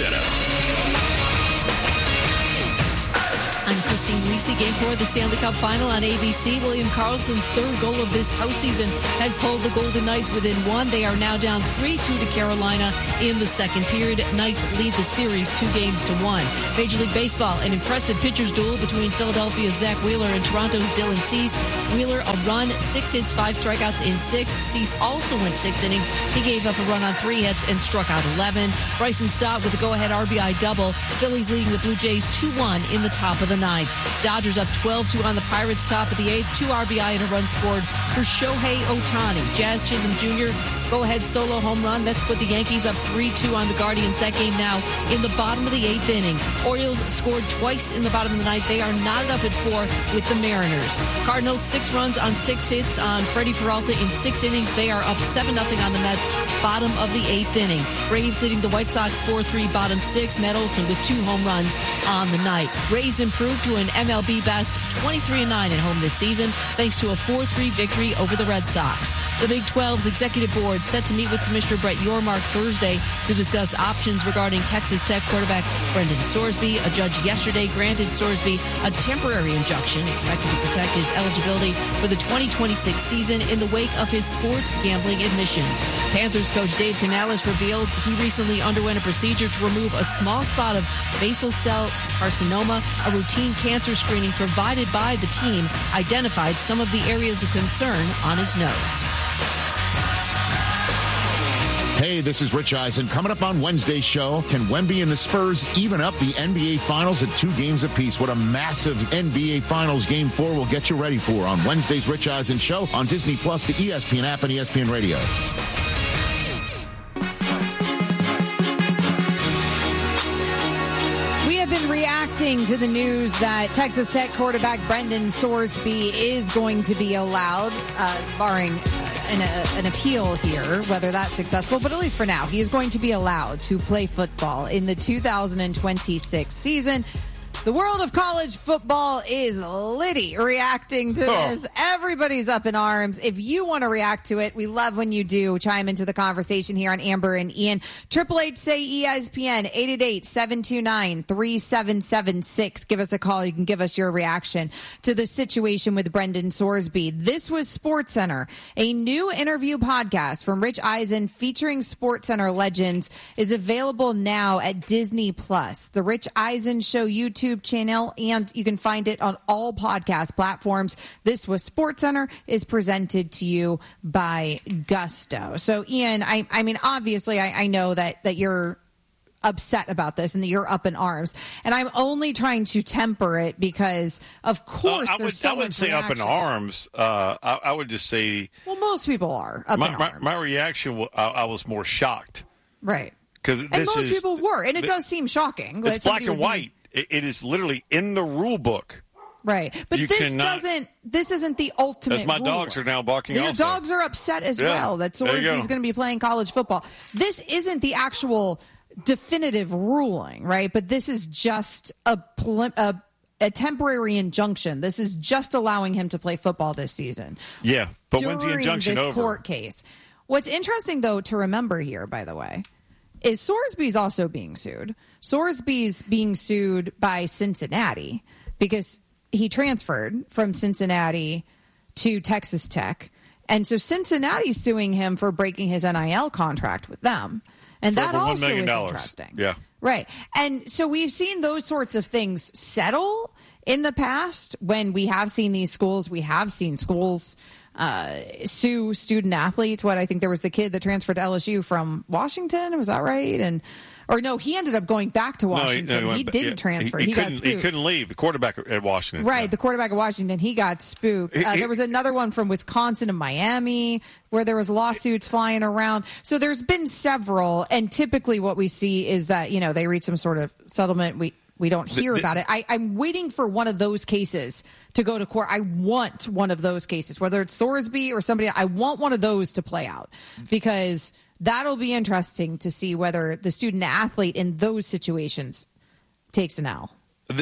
Center. I'm Christine Lisi. Game 4 of the Stanley Cup Final on ABC. William Karlsson's third goal of this postseason has pulled the Golden Knights within one. They are now down 3-2 to Carolina in the second period. Knights lead the series 2-1. Major League Baseball, an impressive pitcher's duel between Philadelphia's Zach Wheeler and Toronto's Dylan Cease. Wheeler a run, 6 hits, 5 strikeouts in 6. Cease also went 6 innings. He gave up a run on 3 hits and struck out 11. Bryson Stott with a go-ahead RBI double. Phillies leading the Blue Jays 2-1 in the top of the ninth. Dodgers up 12-2 on the Pirates top of the 8th. 2 RBI and a run scored for Shohei Ohtani. Jazz Chisholm Jr. go-ahead solo home run. That's put the Yankees up 3-2 on the Guardians. That game now in the bottom of the 8th inning. Orioles scored twice in the bottom of the ninth. They are knotted up at 4 with the Mariners. Cardinals 6 runs on 6 hits on Freddie Peralta in 6 innings. They are up 7-0 on the Mets, bottom of the 8th inning. Braves leading the White Sox 4-3, bottom 6. Matt Olson with 2 home runs on the night. Rays improved to an MLB best 23-9 at home this season thanks to a 4-3 victory over the Red Sox. The Big 12's executive board set to meet with Commissioner Brett Yormark Thursday to discuss options regarding Texas Tech quarterback Brendan Sorsby. A judge yesterday granted Sorsby a temporary injunction expected to protect his eligibility for the 2026 season in the wake of his sports gambling admissions. Panthers coach Dave Canales revealed he recently underwent a procedure to remove a small spot of basal cell carcinoma. A routine cancer screening provided by the team identified some of the areas of concern on his nose. Hey, this is Rich Eisen. Coming up on Wednesday's show, can Wemby and the Spurs even up the NBA Finals at 2 games apiece? What a massive NBA Finals Game 4 will get you ready for on Wednesday's Rich Eisen show on Disney Plus, the ESPN app, and ESPN Radio. We have been reacting to the news that Texas Tech quarterback Brendan Sorsby is going to be allowed, barring an appeal here, whether that's successful, but at least for now, he is going to be allowed to play football in the 2026 season. The world of college football is litty reacting to this. Everybody's up in arms. If you want to react to it, we love when you do. Chime into the conversation here on Amber and Ian. 888 say ESPN, 888-729-3776. Give us a call. You can give us your reaction to the situation with Brendan Sorsby. This was SportsCenter, a new interview podcast from Rich Eisen featuring SportsCenter legends is available now at Disney Plus. The Rich Eisen Show YouTube channel, and you can find it on all podcast platforms. This was SportsCenter is presented to you by Gusto. So, Ian, I mean, obviously, I know that you're upset about this and that you're up in arms, and I'm only trying to temper it because, of course, I wouldn't say up in arms. I would just say, well, most people are up in arms. My reaction, I was more shocked, right? And most people were, and it does seem shocking. It's black and white. It is literally in the rule book. Right. But this isn't the ultimate as my rule. Dogs are now barking Your also. Dogs are upset as well that Sorsby's going to be playing college football. This isn't the actual definitive ruling, right? But this is just a temporary injunction. This is just allowing him to play football this season. Yeah, but when's the injunction over? During this court case. What's interesting, though, to remember here, by the way, is Sorsby's also being sued. Sorsby's being sued by Cincinnati because he transferred from Cincinnati to Texas Tech. And so Cincinnati's suing him for breaking his NIL contract with them. And that also is interesting. Yeah. Right. And so we've seen those sorts of things settle in the past when we have seen these schools. We have seen schools sue student athletes. I think there was the kid that transferred to LSU from Washington. Was that right? Or no, he ended up going back to Washington. He didn't transfer. He got spooked. He couldn't leave. The quarterback at Washington. Right, the quarterback at Washington. He got spooked. There was another one from Wisconsin and Miami where there was lawsuits flying around. So there's been several, and typically what we see is that, they reach some sort of settlement. We don't hear about it. I'm waiting for one of those cases to go to court. I want one of those cases, whether it's Sorsby or somebody. I want one of those to play out because that'll be interesting to see whether the student athlete in those situations takes an L.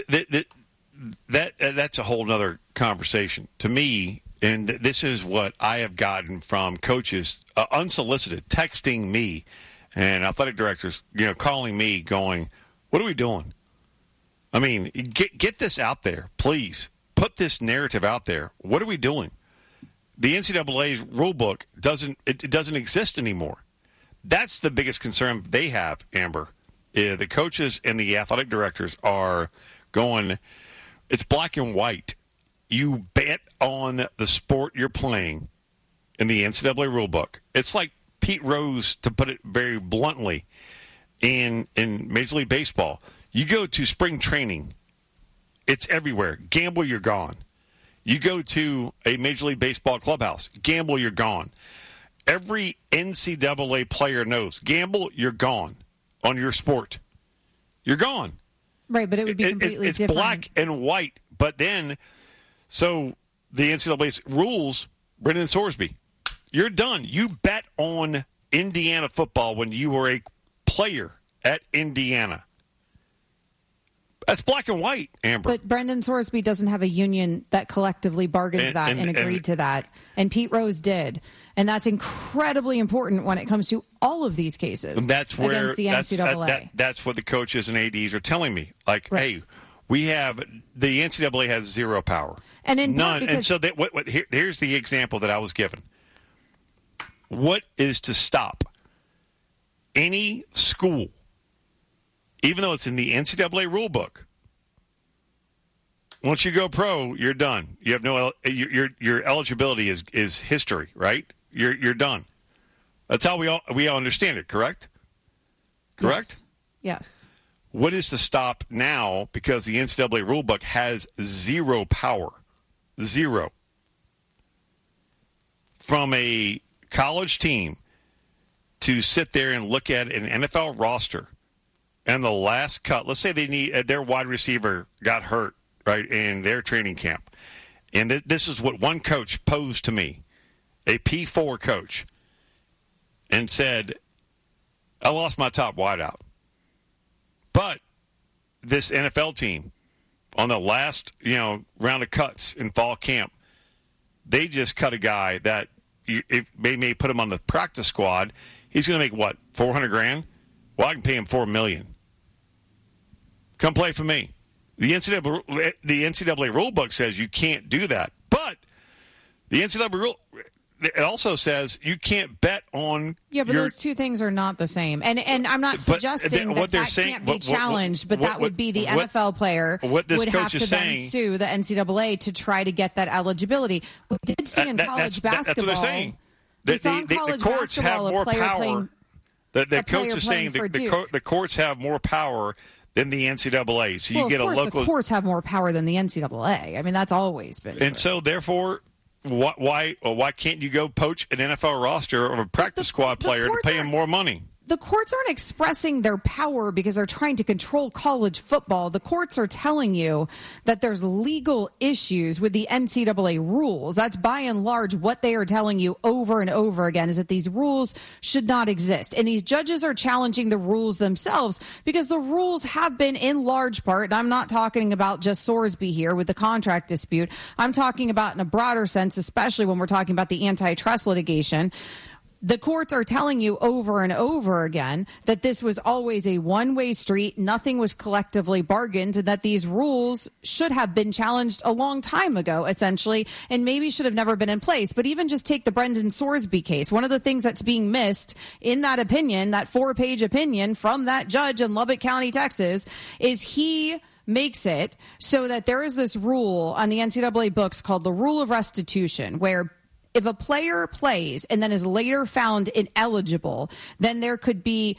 That's a whole nother conversation to me. And this is what I have gotten from coaches unsolicited texting me and athletic directors, calling me going, what are we doing? I mean, get this out there, please. Put this narrative out there. What are we doing? The NCAA's rule book doesn't exist anymore. That's the biggest concern they have, Amber. The coaches and the athletic directors are going, it's black and white. You bet on the sport you're playing in the NCAA rule book. It's like Pete Rose, to put it very bluntly, in Major League Baseball. You go to spring training, it's everywhere. Gamble, you're gone. You go to a Major League Baseball clubhouse, gamble, you're gone. Every NCAA player knows, gamble, you're gone on your sport. You're gone. Right, but it would be completely it's different. It's black and white. But then, so the NCAA's rules, Brendan Sorsby, you're done. You bet on Indiana football when you were a player at Indiana. That's black and white, Amber. But Brendan Sorsby doesn't have a union that collectively bargained that and agreed to that. And Pete Rose did. And that's incredibly important when it comes to all of these cases against the NCAA. That's what the coaches and ADs are telling me. Like, hey, the NCAA has zero power. And in none. And so here's the example that I was given. What is to stop any school, even though it's in the NCAA rule book, once you go pro, you're done. You have no your eligibility is history, right? You're done. That's how we all understand it, correct? Correct? Yes. What is to stop now, because the NCAA rule book has zero power, zero, from a college team to sit there and look at an NFL roster and the last cut, let's say they need their wide receiver got hurt, right, in their training camp. And this is what one coach posed to me, a P4 coach, and said, I lost my top wideout. But this NFL team, on the last round of cuts in fall camp, they just cut a guy that if they may put him on the practice squad, he's going to make what, $400,000? Well, I can pay him $4 million. Come play for me. The NCAA rule book says you can't do that, but the NCAA rule, it also says you can't bet on. Yeah, but those two things are not the same. And I'm not suggesting that can't be challenged, but that would be the NFL player would have to then sue the NCAA to try to get that eligibility. We did see in college basketball. That's what they're saying. The courts have more power. The coach is saying the courts have more power than the NCAA. So you get a local. The courts have more power than the NCAA. I mean, that's always been true. And so, therefore, why can't you go poach an NFL roster or a practice squad player to pay him more money? The courts aren't expressing their power because they're trying to control college football. The courts are telling you that there's legal issues with the NCAA rules. That's by and large what they are telling you over and over again, is that these rules should not exist. And these judges are challenging the rules themselves because the rules have been, in large part, and I'm not talking about just Sorsby here with the contract dispute. I'm talking about in a broader sense, especially when we're talking about the antitrust litigation. The courts are telling you over and over again that this was always a one-way street, nothing was collectively bargained, and that these rules should have been challenged a long time ago, essentially, and maybe should have never been in place. But even just take the Brendan Sorsby case. One of the things that's being missed in that opinion, that 4-page opinion from that judge in Lubbock County, Texas, is he makes it so that there is this rule on the NCAA books called the rule of restitution, where if a player plays and then is later found ineligible, then there could be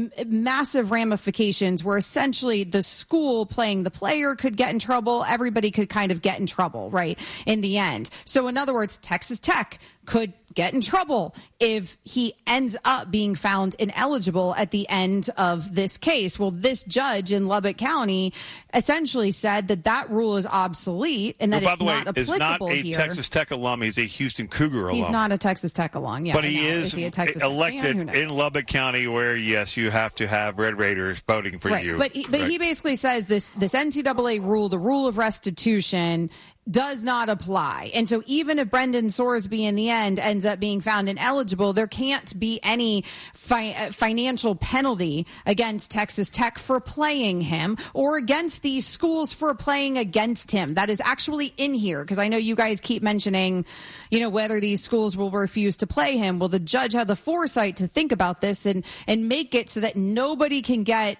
massive ramifications where essentially the school playing the player could get in trouble. Everybody could kind of get in trouble, right, in the end. So in other words, Texas Tech could get in trouble if he ends up being found ineligible at the end of this case. Well, this judge in Lubbock County essentially said that that rule is obsolete and that it's not applicable here. By the way, he's not a Texas Tech alum. He's a Houston Cougar alum. He's not a Texas Tech alum, yeah. But he is elected in Lubbock County where, yes, you have to have Red Raiders voting for you. But he basically says this NCAA rule, the rule of restitution, does not apply. And so even if Brendan Sorsby in the end ends up being found ineligible, there can't be any financial penalty against Texas Tech for playing him or against these schools for playing against him. That is actually in here, because I know you guys keep mentioning, whether these schools will refuse to play him. Well, the judge had the foresight to think about this and make it so that nobody can get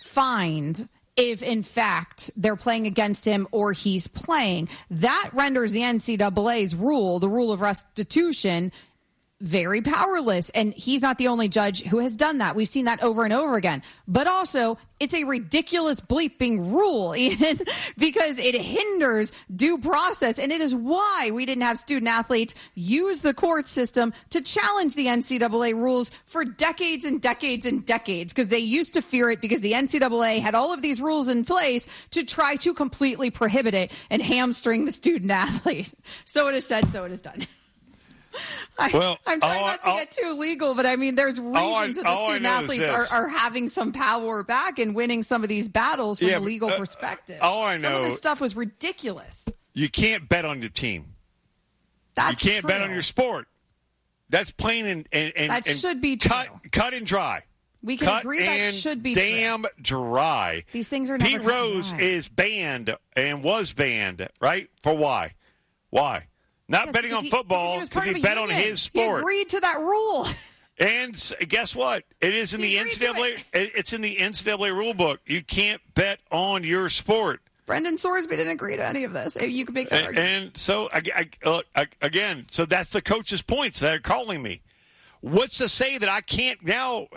fined if, in fact, they're playing against him or he's playing. That renders the NCAA's rule, the rule of restitution, very powerless. And he's not the only judge who has done that. We've seen that over and over again. But also, it's a ridiculous bleeping rule, Ian, because it hinders due process. And it is why we didn't have student athletes use the court system to challenge the NCAA rules for decades and decades and decades, because they used to fear it because the NCAA had all of these rules in place to try to completely prohibit it and hamstring the student athlete. So it is said, so it is done. I'm trying not to get too legal, but I mean, there's reasons that the student athletes are having some power back and winning some of these battles from a legal perspective. All I know, some of this stuff was ridiculous. You can't bet on your team. That's you can't true. bet on your sport. That's plain and that should be true. Cut and dry. We can agree that should be damn true. Dry. These things are never Pete Rose is banned and was banned, right? For why? Why? Not betting on football because he bet on his sport. He agreed to that rule. And guess what? It is in the NCAA. It's in the NCAA rule book. You can't bet on your sport. Brendan Sorsby didn't agree to any of this. You can make that argument. And so, again, so that's the coach's points that are calling me. What's to say that I can't now?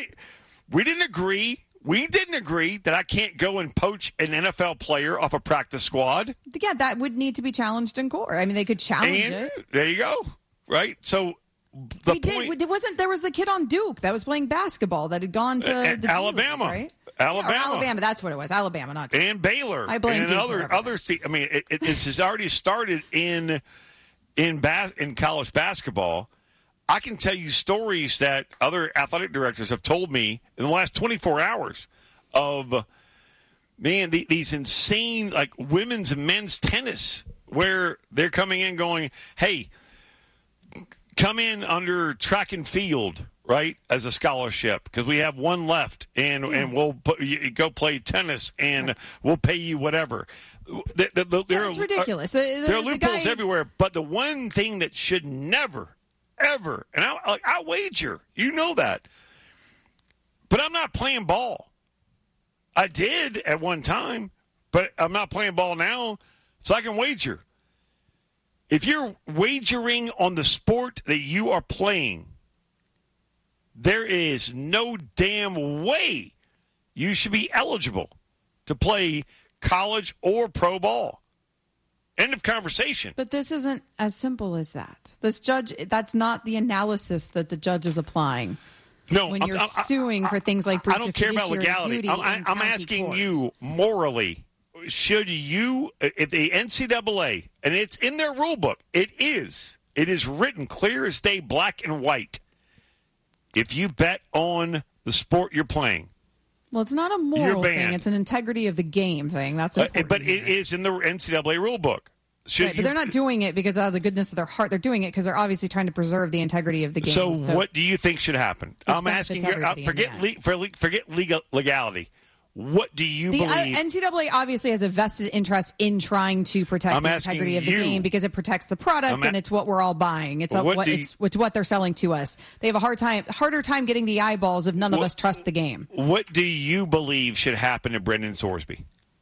We didn't agree. We didn't agree that I can't go and poach an NFL player off a practice squad. Yeah, that would need to be challenged in court. I mean, they could challenge it. There you go. Right? So there was the kid on Duke that was playing basketball that had gone to the Alabama, League, right? Alabama, that's what it was. Alabama, not Duke. And Baylor. I blame and Duke other. I mean, it has already started in college basketball. I can tell you stories that other athletic directors have told me in the last 24 hours of, these insane, like, women's and men's tennis where they're coming in going, hey, come in under track and field, right, as a scholarship because we have one left and we'll go play tennis and we'll pay you whatever. It's ridiculous. There are loopholes everywhere, but the one thing that should never ever, and I wager, you know that. But I'm not playing ball. I did at one time, but I'm not playing ball now, so I can wager. If you're wagering on the sport that you are playing, there is no damn way you should be eligible to play college or pro ball. End of conversation. But this isn't as simple as that. This judge, that's not the analysis that the judge is applying. No, when you're suing for things like breach I don't care about legality. I'm asking you morally. Should you, if the NCAA, and it's in their rule book, it is written clear as day, black and white. If you bet on the sport you're playing, well, it's not a moral thing. It's an integrity of the game thing. That's important. But it is in the NCAA rule book. Right, but they're not doing it because out of the goodness of their heart. They're doing it because they're obviously trying to preserve the integrity of the game. So what do you think should happen? I'm asking you. Forget legality. What do you believe? The NCAA obviously has a vested interest in trying to protect the integrity of the game because it protects the product and it's what we're all buying. It's what they're selling to us. They have a harder time getting the eyeballs if none of us trust the game. What do you believe should happen to Brendan Sorsby?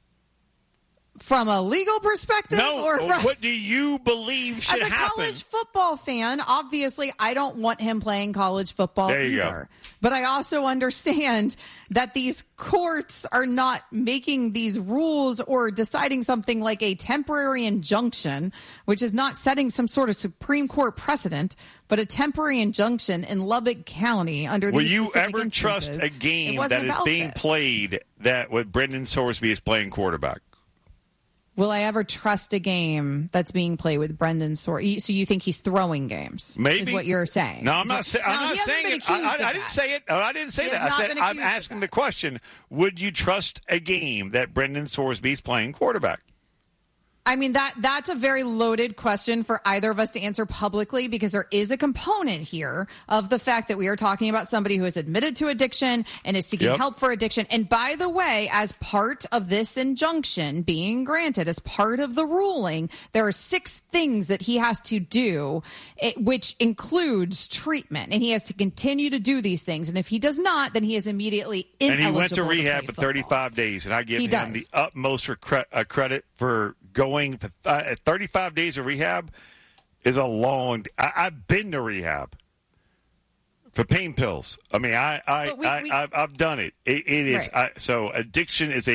From a legal perspective? What do you believe should happen? As a college football fan, obviously I don't want him playing college football either. But I also understand that these courts are not making these rules or deciding something like a temporary injunction, which is not setting some sort of Supreme Court precedent, but a temporary injunction in Lubbock County under these specific instances. Will you ever trust a game that is being played that with Brendan Sorsby is playing quarterback? Will I ever trust a game that's being played with Brendan Sorsby? So you think he's throwing games? Maybe is what you're saying. No, I'm not saying it. I didn't say it. I didn't say that. I said I'm asking the question: would you trust a game that Brendan Sorsby is playing quarterback? I mean, that's a very loaded question for either of us to answer publicly, because there is a component here of the fact that we are talking about somebody who is admitted to addiction and is seeking help for addiction. And by the way, as part of this injunction being granted, as part of the ruling, there are 6 things that he has to do, which includes treatment. And he has to continue to do these things. And if he does not, then he is immediately ineligible. And he went to rehab for 35 days, and I give him the utmost credit for going 35 days of rehab is a long. I've been to rehab for pain pills. I mean, I've done it. It is right. So addiction is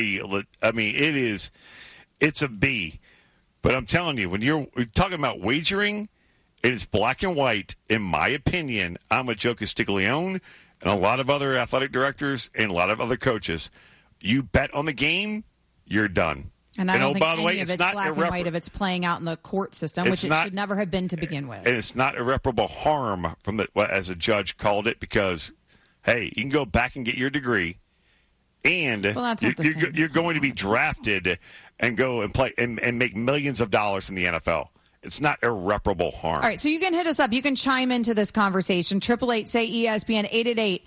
it's a B. But I'm telling you, when you're talking about wagering, it is black and white. In my opinion, I'm a Joe Castiglione and a lot of other athletic directors and a lot of other coaches. You bet on the game, you're done. And I don't think any of it's black and white if it's playing out in the court system, which it should never have been to begin with. And it's not irreparable harm from as a judge called it, because, hey, you can go back and get your degree, and you're going to be drafted and go and play and make millions of dollars in the NFL. It's not irreparable harm. All right, so you can hit us up. You can chime into this conversation. 888-SAY-ESPN,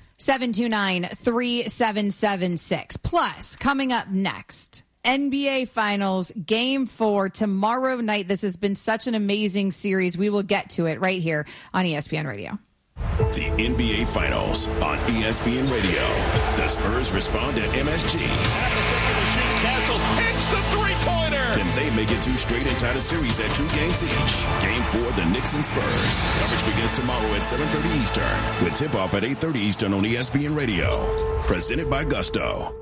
888-729-3776. Plus, coming up next, NBA Finals, Game 4, tomorrow night. This has been such an amazing series. We will get to it right here on ESPN Radio. The NBA Finals on ESPN Radio. The Spurs respond to MSG. At the second to shoot, Castle hits the three-pointer. Can they make it 2 straight and tie the series at 2 games each? Game 4, the Knicks and Spurs. Coverage begins tomorrow at 7:30 Eastern, with tip-off at 8:30 Eastern on ESPN Radio. Presented by Gusto.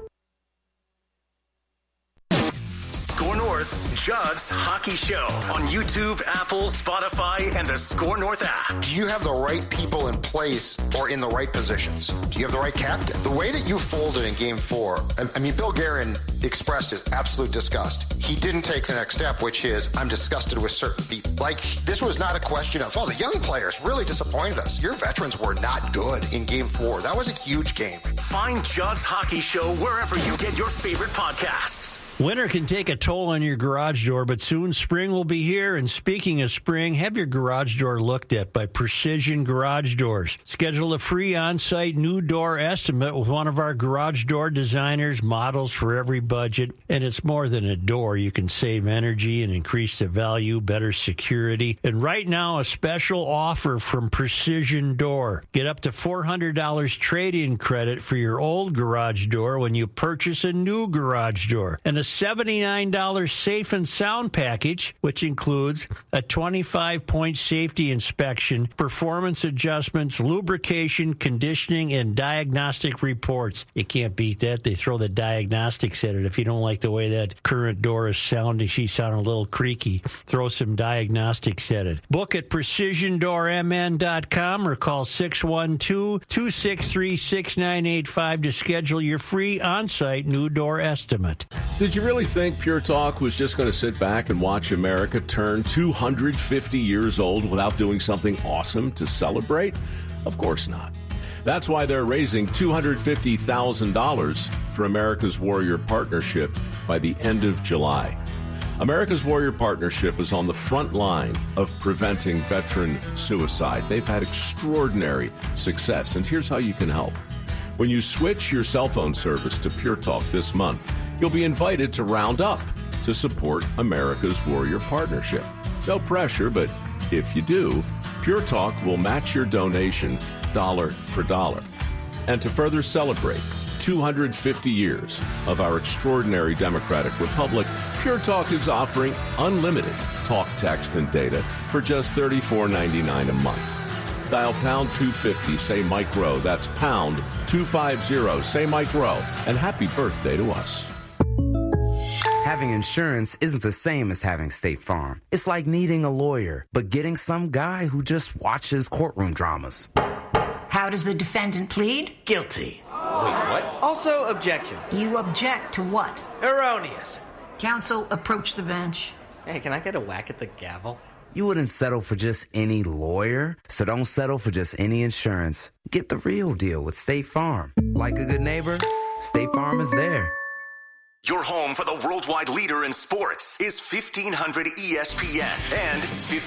Score North's Judd's Hockey Show on YouTube, Apple, Spotify, and the Score North app. Do you have the right people in place or in the right positions? Do you have the right captain? The way that you folded in Game 4, I mean, Bill Guerin expressed his absolute disgust. He didn't take the next step, which is, I'm disgusted with certain people. Like, this was not a question of, the young players really disappointed us. Your veterans were not good in Game 4. That was a huge game. Find Judd's Hockey Show wherever you get your favorite podcasts. Winter can take a toll on your garage door, but soon spring will be here. And speaking of spring, have your garage door looked at by Precision Garage Doors. Schedule a free on-site new door estimate with one of our garage door designers, models for every budget. And it's more than a door. You can save energy and increase the value, better security. And right now, a special offer from Precision Door. Get up to $400 trade-in credit for your old garage door when you purchase a new garage door. And a $79 safe and sound package, which includes a 25-point safety inspection, performance adjustments, lubrication, conditioning, and diagnostic reports. You can't beat that. They throw the diagnostics at it. If you don't like the way that current door is sounding, she sounded a little creaky, throw some diagnostics at it. Book at precisiondoormn.com or call 612-263-6985 to schedule your free on-site new door estimate. Did you really think Pure Talk was just going to sit back and watch America turn 250 years old without doing something awesome to celebrate? Of course not. That's why they're raising $250,000 for America's Warrior Partnership by the end of July. America's Warrior Partnership is on the front line of preventing veteran suicide. They've had extraordinary success, and here's how you can help. When you switch your cell phone service to Pure Talk this month, you'll be invited to round up to support America's Warrior Partnership. No pressure, but if you do, Pure Talk will match your donation dollar for dollar. And to further celebrate 250 years of our extraordinary democratic republic, Pure Talk is offering unlimited talk, text, and data for just $34.99 a month. Dial pound 250, say Mike Rowe. That's pound 250, say Mike Rowe. And happy birthday to us. Having insurance isn't the same as having State Farm. It's like needing a lawyer, but getting some guy who just watches courtroom dramas. How does the defendant plead? Guilty. Wait, what? Also, objection. You object to what? Erroneous. Counsel, approach the bench. Hey, can I get a whack at the gavel? You wouldn't settle for just any lawyer, so don't settle for just any insurance. Get the real deal with State Farm. Like a good neighbor, State Farm is there. Your home for the worldwide leader in sports is 1500 ESPN and